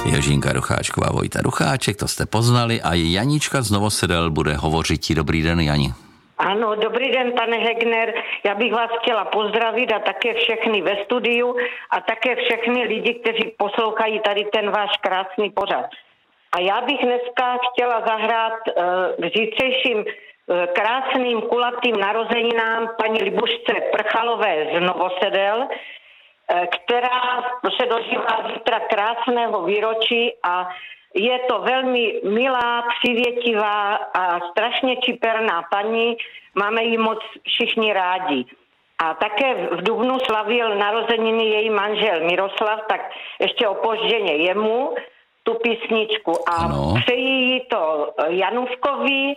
Jiřinka Ducháčková, Vojta Ducháček, to jste poznali, a Janička z Novosedel bude hovořit. Dobrý den, Jani. Ano, dobrý den, pane Hegner. Já bych vás chtěla pozdravit a také všechny ve studiu a také všechny lidi, kteří poslouchají tady ten váš krásný pořad. A já bych dneska chtěla zahrát k zítřejším krásným kulatým narozeninám paní Libušce Prchalové z Novosedel, která se dožívá zítra krásného výročí a je to velmi milá, přivětivá a strašně čiperná paní. Máme ji moc všichni rádi. A také v dubnu slavil narozeniny její manžel Miroslav, tak ještě opožděně jemu tu písničku. A přeji jí to Janůvkovi,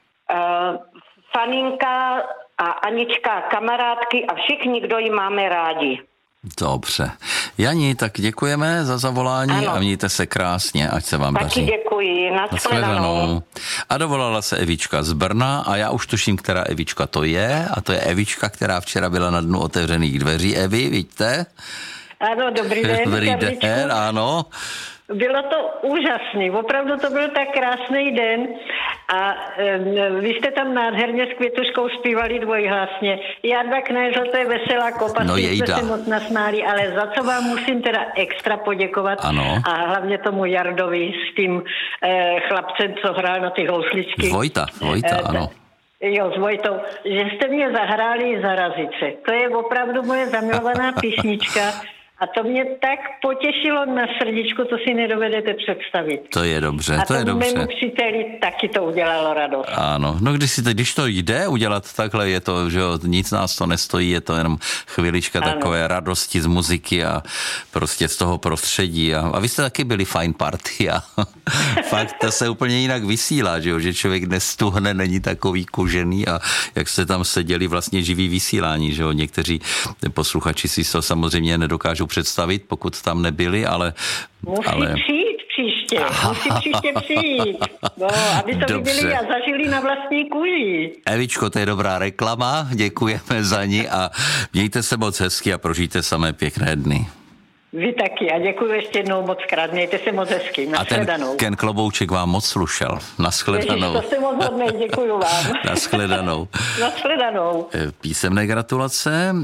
Faninka a Anička kamarádky a všichni, kdo ji máme rádi. Dobře. Jani, tak děkujeme za zavolání a mějte se krásně, ať se vám daří. Taky děkuji, nashledanou. A dovolala se Evička z Brna a já už tuším, která Evička to je, a to je Evička, která včera byla na dnu otevřených dveří. Evi, vidíte? Ano, dobrý den. Dobrý den, ano. Bylo to úžasný, opravdu to byl tak krásný den a vy jste tam nádherně s Květuškou zpívali dvojhlasně. Jarda Knezl, to je veselá kopa, jsme se moc nasmáli, ale za co vám musím teda extra poděkovat a hlavně tomu Jardovi s tím chlapcem, co hrál na ty housličky. Vojta, ano. Jo, s Vojtou, že jste mě zahráli Zarazice. To je opravdu moje zamilovaná písnička. A to mě tak potěšilo na srdíčku, to si nedovedete představit. To je dobře, a to je dobře. A mému příteli taky to udělalo radost. Ano, no když to jde udělat takhle, je to, že nic nás to nestojí, je to jenom chvilička takové radosti z muziky a prostě z toho prostředí. A vy jste taky byli fajn party a fakt to se úplně jinak vysílá, že člověk nestuhne, není takový kužený a jak jste tam seděli vlastně živý vysílání, že jo, někteří posluchači si to samozřejmě nedokážou představit, pokud tam nebyli, ale... Musí přijít příště přijít. No, aby to viděli a zažili na vlastní kůži. Evičko, to je dobrá reklama, děkujeme za ní a mějte se moc hezky a prožijte samé pěkné dny. Vy taky a děkuji ještě jednou moc krát, mějte se moc hezky, nashledanou. A ten Ken Klobouček vám moc slušel, nashledanou. Ježiš, to jste moc hodnej, děkuji vám. Nashledanou. Nashledanou. Písemné gratulace.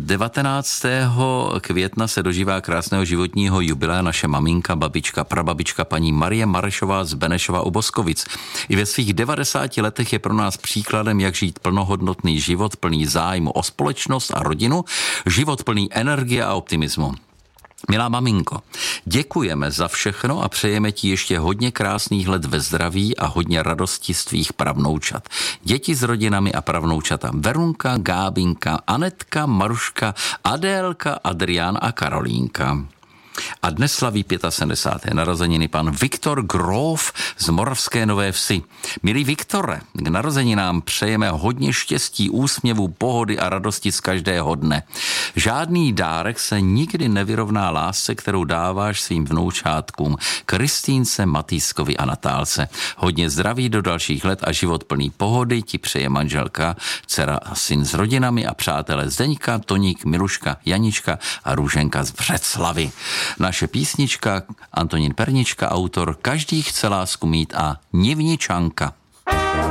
19. května se dožívá krásného životního jubilea naše maminka, babička, prababička paní Marie Marešová z Benešova u Boskovic. I ve svých 90 letech je pro nás příkladem, jak žít plnohodnotný život, plný zájmu o společnost a rodinu, život plný energie a optimismu. Milá maminko, děkujeme za všechno a přejeme ti ještě hodně krásných let ve zdraví a hodně radosti z tvých pravnoučat. Děti s rodinami a pravnoučata Verunka, Gábinka, Anetka, Maruška, Adélka, Adrián a Karolínka. A dnes slaví 75. narozeniny pan Viktor Grof z Moravské Nové Vsi. Milý Viktore, k narozeninám přejeme hodně štěstí, úsměvu, pohody a radosti z každého dne. Žádný dárek se nikdy nevyrovná lásce, kterou dáváš svým vnoučátkům Kristýnce, Matýskovi a Natálce. Hodně zdraví do dalších let a život plný pohody ti přeje manželka, dcera a syn s rodinami a přátelé Zdeňka, Toník, Miluška, Janička a Růženka z Břeclavy. Naše písnička, Antonín Pernička, autor Každý chce lásku mít a Nivničanka.